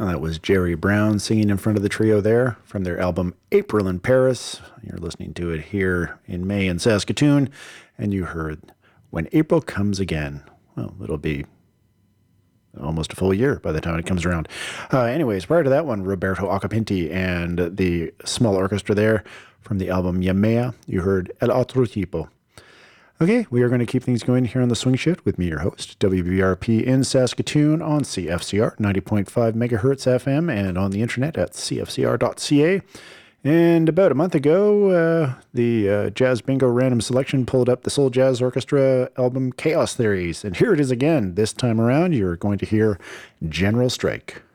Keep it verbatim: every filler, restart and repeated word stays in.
Well, that was Jerry Brown singing in front of the trio there from their album April in Paris. You're listening to it here in May in Saskatoon, and you heard When April Comes Again. Well, it'll be almost a full year by the time it comes around. Uh, anyways, prior to that one, Roberto Acapinti and the small orchestra there from the album Yamea, you heard El Otro Tipo. Okay, we are going to keep things going here on the Swing Shift with me, your host, W B R P in Saskatoon on C F C R ninety point five megahertz F M and on the internet at c f c r dot c a. And about a month ago, uh, the uh, Jazz Bingo Random Selection pulled up the Soul Jazz Orchestra album Chaos Theories. And here it is again. This time around, you're going to hear General Strike.